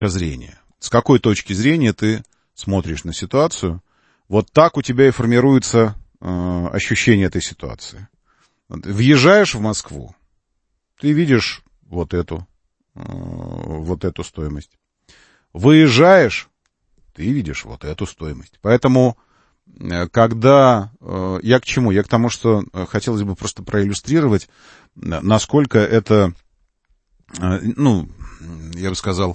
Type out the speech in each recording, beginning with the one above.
зрения. С какой точки зрения ты смотришь на ситуацию, вот так у тебя и формируется ощущение этой ситуации. Въезжаешь в Москву, ты видишь вот эту стоимость. Выезжаешь, ты видишь вот эту стоимость. Поэтому, когда... Я к чему? Я к тому, что хотелось бы просто проиллюстрировать, насколько это, ну, я бы сказал,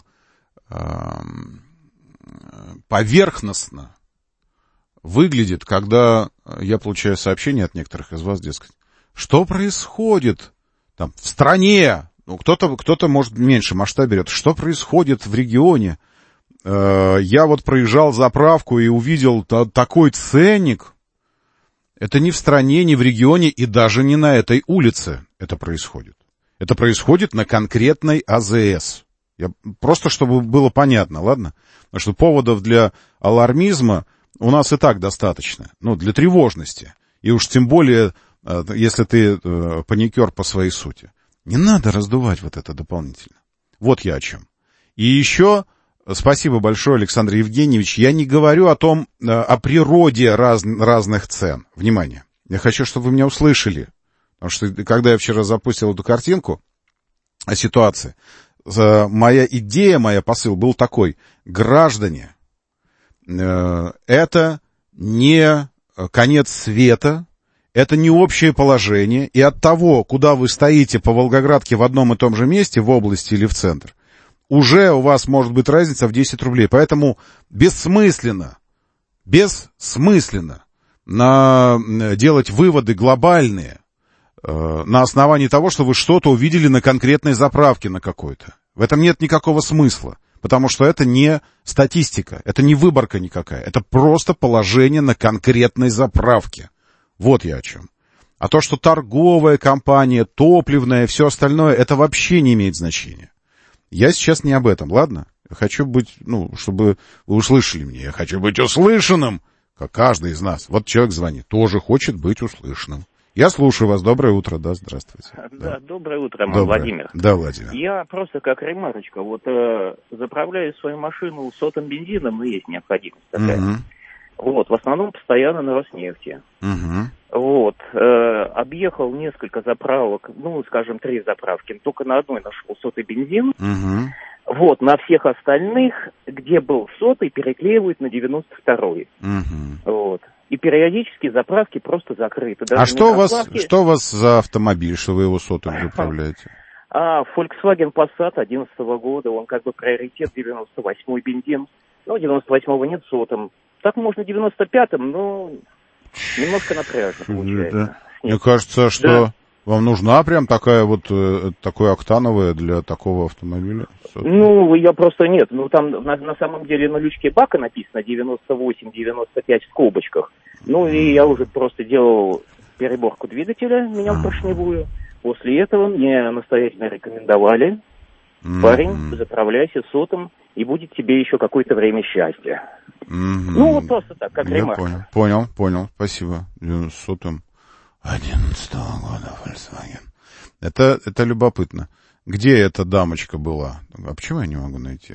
поверхностно выглядит, когда я получаю сообщения от некоторых из вас, дескать, что происходит там в стране? Ну, кто-то, может, меньше масштаб берет. Что происходит в регионе? Я вот проезжал заправку и увидел такой ценник. Это не в стране, не в регионе и даже не на этой улице это происходит. Это происходит на конкретной АЗС. Просто чтобы было понятно, ладно? Потому что поводов для алармизма у нас и так достаточно. Ну, для тревожности. И уж тем более, если ты паникер по своей сути. Не надо раздувать вот это дополнительно. Вот я о чем. И еще, спасибо большое, Александр Евгеньевич, я не говорю о природе разных цен. Внимание. Я хочу, чтобы вы меня услышали. Потому что, когда я вчера запустил эту картинку о ситуации, моя идея, мой посыл был такой. Граждане, это не конец света, это не общее положение, и от того, куда вы стоите по Волгоградке в одном и том же месте, в области или в центр, уже у вас может быть разница в 10 рублей. Поэтому бессмысленно делать выводы глобальные на основании того, что вы что-то увидели на конкретной заправке на какой-то. В этом нет никакого смысла, потому что это не статистика, это не выборка никакая, это просто положение на конкретной заправке. Вот я о чем. А то, что торговая компания, топливная, все остальное, это вообще не имеет значения. Я сейчас не об этом, ладно? Я хочу быть, чтобы вы услышали меня. Я хочу быть услышанным, как каждый из нас. Вот человек звонит, тоже хочет быть услышанным. Я слушаю вас. Доброе утро. Да, здравствуйте. Да, доброе утро, Владимир. Да, Владимир. Я просто как ремарочка. Заправляю свою машину сотым бензином, есть необходимость такая. В основном постоянно на Роснефти. Объехал несколько заправок, 3 заправки. Только на одной нашел сотый бензин. На всех остальных, где был сотый, переклеивают на 92-й. И периодически заправки просто закрыты. Даже что у вас за автомобиль, что вы его сотым заправляете? Volkswagen Passat 2011 года, он как бы приоритет, 98-й бензин. 98-го нет сотым. Так можно 95-м, но немножко напряжно получается. Мне кажется, что вам нужна прям такая такое октановое для такого автомобиля? Я просто нет. Там на самом деле на лючке бака написано 98-95 в скобочках. И я уже просто делал переборку двигателя, менял поршневую. После этого мне настоятельно рекомендовали: парень, заправляйся сотым, и будет тебе еще какое-то время счастья. Просто так, как ремарка. Понял, спасибо. Сотым 11-го года Volkswagen. Это любопытно. Где эта дамочка была? А почему я не могу найти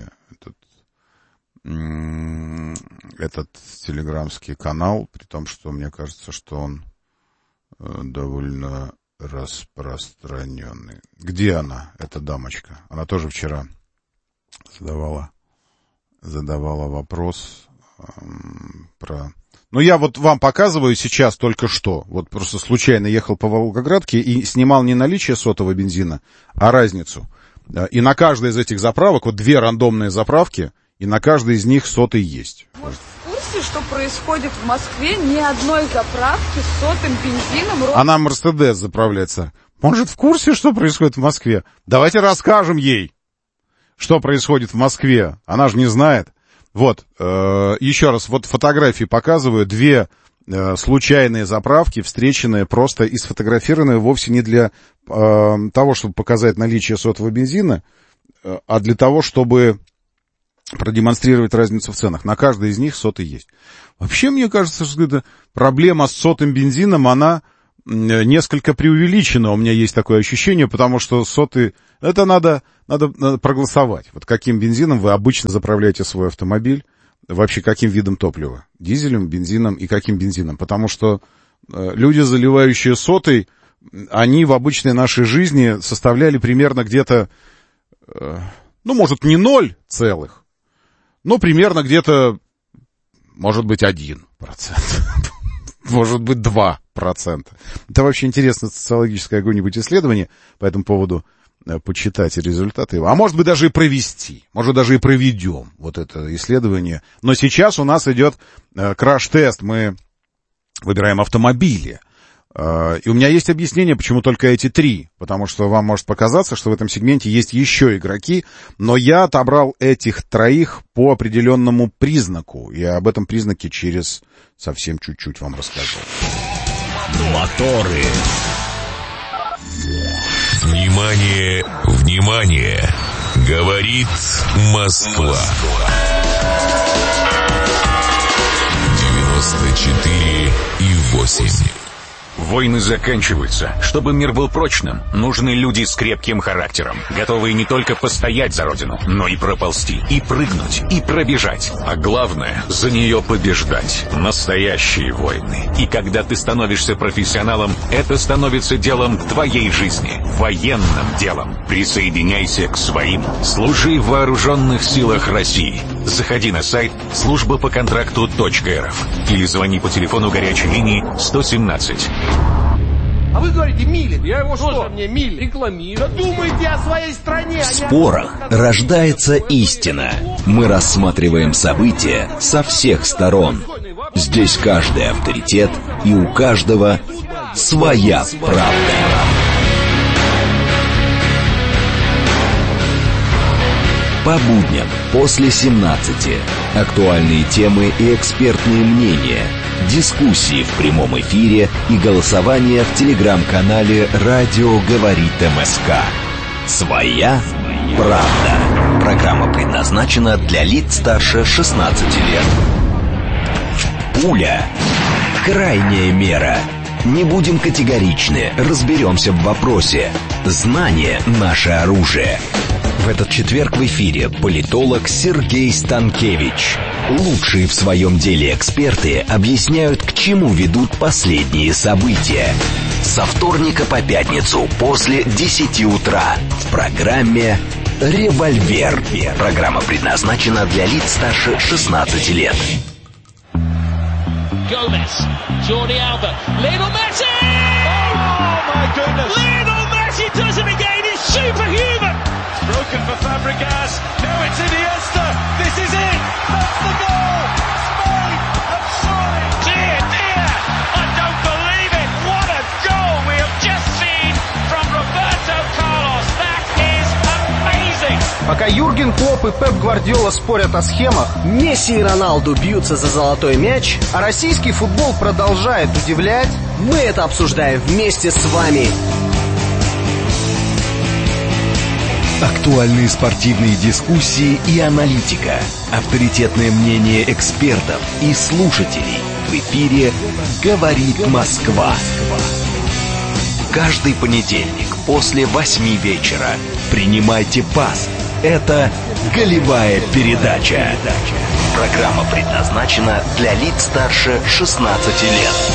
этот телеграмский канал, при том, что мне кажется, что он довольно распространенный. Где она, эта дамочка? Она тоже вчера задавала вопрос про... я вам показываю сейчас только что. Просто случайно ехал по Волгоградке и снимал не наличие сотого бензина, а разницу. И на каждой из этих заправок, 2 рандомные заправки, и на каждой из них сотый есть. Может, в курсе, что происходит в Москве? Ни одной заправки с сотым бензином... Она Мерседес заправляется. Может, в курсе, что происходит в Москве? Давайте расскажем ей, что происходит в Москве. Она же не знает. Еще раз, фотографии показываю. 2 случайные заправки, встреченные просто и сфотографированные вовсе не для того, чтобы показать наличие сотого бензина, а для того, чтобы продемонстрировать разницу в ценах. На каждой из них сотый есть. Вообще, мне кажется, что эта проблема с сотым бензином, она несколько преувеличена. У меня есть такое ощущение, потому что сотый Это надо проголосовать. Вот каким бензином вы обычно заправляете свой автомобиль, вообще каким видом топлива? Дизелем, бензином и каким бензином? Потому что люди, заливающие сотой, они в обычной нашей жизни составляли примерно где-то, ну, может, не 0 целых, но примерно где-то, может быть, 1%. Может быть, 2%. Это вообще интересное социологическое какое-нибудь исследование по этому поводу, почитать результаты его. А может быть, даже и провести. Может, даже и проведем вот это исследование. Но сейчас у нас идет краш-тест. Мы выбираем автомобили. И у меня есть объяснение, почему только эти 3. Потому что вам может показаться, что в этом сегменте есть еще игроки. Но я отобрал этих 3 по определенному признаку. И об этом признаке через совсем чуть-чуть вам расскажу. Моторы. Внимание, внимание! Говорит Москва. 94,8. Войны заканчиваются. Чтобы мир был прочным, нужны люди с крепким характером, готовые не только постоять за родину, но и проползти, и прыгнуть, и пробежать. А главное, за нее побеждать. Настоящие войны. И когда ты становишься профессионалом, это становится делом твоей жизни. Военным делом. Присоединяйся к своим. Служи в вооруженных силах России. Заходи на сайт службапоконтракту.рф или звони по телефону горячей линии 117. А вы говорите, Милин. Я его что? Мне Милин рекламирую. Да думайте о своей стране. В спорах рождается истина. Мы рассматриваем события со всех сторон. Здесь каждый авторитет, и у каждого своя правда. По будням после 17. Актуальные темы и экспертные мнения. Дискуссии в прямом эфире и голосование в телеграм-канале «Радио говорит МСК». Своя правда. Программа предназначена для лиц старше 16 лет. Пуля. Крайняя мера. Не будем категоричны, разберемся в вопросе. Знание – наше оружие. В этот четверг в эфире политолог Сергей Станкевич. Лучшие в своем деле эксперты объясняют, к чему ведут последние события. Со вторника по пятницу после 10 утра в программе «Револьвер». Программа предназначена для лиц старше 16 лет. Gomez, Jordi Alba, Lionel Messi! Oh my goodness! Lionel Messi does it again, he's superhuman! It's broken for Fabregas, now it's Iniesta, this is it! That's the goal! Spain have soared! Dear, dear! I don't believe it! What a goal we have just seen from Roberto Carlos! That is amazing! Пока Юрген Клопп и Пеп Гвардиола спорят о схемах, Месси и Роналду бьются за золотой мяч, а российский футбол продолжает удивлять, мы это обсуждаем вместе с вами. Актуальные спортивные дискуссии и аналитика. Авторитетное мнение экспертов и слушателей. В эфире «Говорит Москва». Каждый понедельник после 8 вечера. Принимайте пас. Это «Голевая передача». Программа предназначена для лиц старше 16 лет.